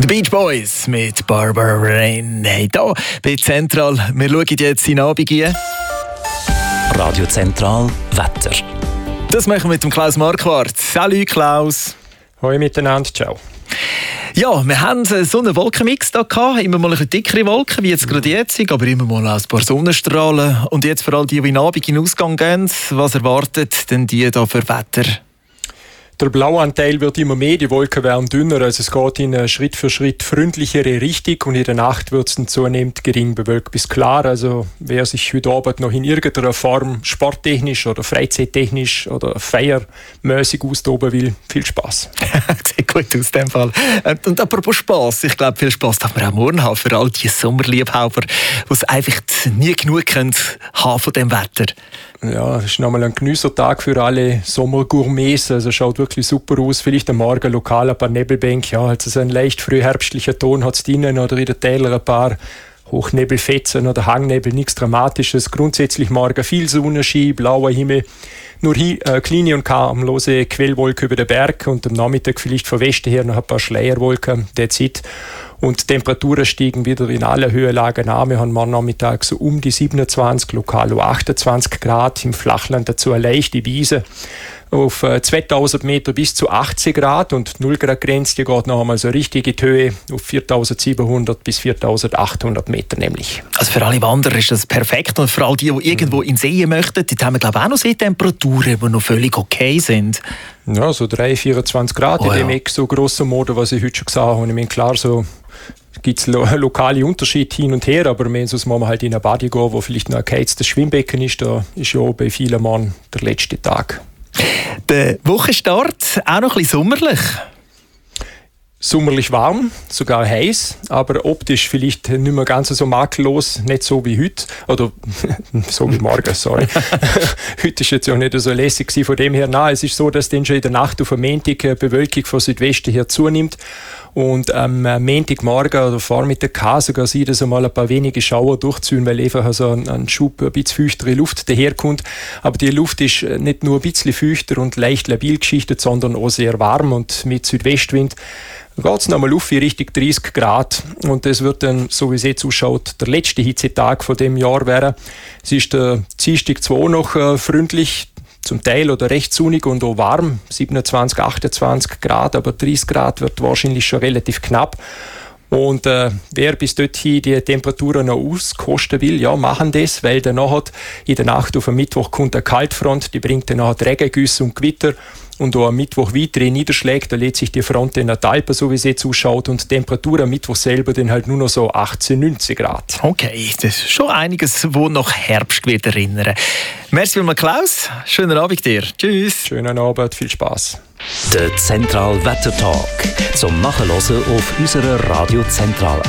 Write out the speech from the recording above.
The Beach Boys mit Barbara Rain. Hey, hier bei Zentral. Wir schauen jetzt in den Abend rein. Radio Zentral Wetter. Das machen wir mit dem Klaus Marquardt. Salut Klaus. Hallo miteinander, ciao. Ja, wir haben so einen Wolkenmix da gehabt. Immer mal ein bisschen dickere Wolken, wie jetzt gerade jetzt, aber immer mal auch ein paar Sonnenstrahlen. Und jetzt vor allem die in den Abend in den Ausgang gehen. Was erwartet denn die da für Wetter? Der blaue Anteil wird immer mehr, die Wolken werden dünner, also es geht in eine Schritt für Schritt freundlichere Richtung und in der Nacht wird es dann zunehmend gering bewölkt bis klar. Also wer sich heute Abend noch in irgendeiner Form sporttechnisch oder freizeittechnisch oder feiermäßig austoben will, viel Spaß. Sieht gut aus in dem Fall. Und apropos Spass, ich glaube, viel Spass darf man auch morgen haben für all die Sommerliebhaber, die es einfach nie genug können haben von dem Wetter. Ja, das ist nochmal ein Genüssertag für alle Sommergourmets. Also schaut wirklich super aus. Vielleicht am Morgen lokal ein paar Nebelbänke. Ja, also so ein leicht frühherbstlicher Ton hat es drinnen oder in den Tälern ein paar Hochnebelfetzen oder Hangnebel. Nichts Dramatisches. Grundsätzlich morgen viel Sonnenschein, blauer Himmel. Nur hier kleine und harmlose Quellwolke über den Berg und am Nachmittag vielleicht von Westen her noch ein paar Schleierwolken. That's it. Und die Temperaturen stiegen wieder in alle Höhenlagen an. Wir haben am Nachmittag so um die 27, lokal 28 Grad. Im Flachland dazu eine leichte Wiese auf 2000 Meter bis zu 80 Grad und 0 Grad Grenze, die geht noch einmal so richtig in die Höhe auf 4700 bis 4800 Meter nämlich. Also für alle Wanderer ist das perfekt und für all die irgendwo in See möchten, die haben glaube ich auch noch Temperaturen, die noch völlig okay sind. Ja, so 3-24 Grad in dem Eck, so grosser Mode, was ich heute schon gesagt habe. Und ich meine, klar, so gibt es lokale Unterschiede hin und her, aber sonst muss man halt in eine Badi gehen, wo vielleicht noch ein geheiztes Schwimmbecken ist. Da ist ja bei vielen Mann der letzte Tag. Der Wochenstart auch noch ein bisschen sommerlich. Sommerlich warm, sogar heiß, aber optisch vielleicht nicht mehr ganz so makellos, nicht so wie heute, oder so wie morgen, sorry. Heute ist jetzt ja nicht so lässig gewesen, von dem her. Nein, es ist so, dass dann schon in der Nacht auf am Montag Bewölkung von Südwesten her zunimmt und am Montagmorgen oder Vormittag kann sogar sein, dass einmal ein paar wenige Schauer durchziehen, weil einfach so ein Schub, ein bisschen feuchtere Luft daherkommt. Aber die Luft ist nicht nur ein bisschen feuchter und leicht labil geschichtet, sondern auch sehr warm und mit Südwestwind geht es nochmal auf in Richtung 30 Grad und das wird dann, so wie es jetzt ausschaut, der letzte Hitzetag von dem Jahr werden. Es ist der Dienstag zwar noch freundlich, zum Teil oder recht sonnig und auch warm, 27, 28 Grad, aber 30 Grad wird wahrscheinlich schon relativ knapp. Und wer bis dorthin die Temperaturen noch auskosten will, ja, machen das, weil danach in der Nacht auf am Mittwoch kommt eine Kaltfront, die bringt dann nachher Regengüsse und Gewitter. Und auch am Mittwoch weitere Niederschläge, da lädt sich die Front in der Talpa, so wie es jetzt ausschaut, und die Temperatur am Mittwoch selber dann halt nur noch so 18, 19 Grad. Okay, das ist schon einiges, wo nach Herbst wird erinnern. Merci vielmals, Klaus. Schönen Abend dir. Tschüss. Schönen Abend, viel Spaß. Der Zentral Wetter Talk zum Nachhören auf unserer Radio Zentral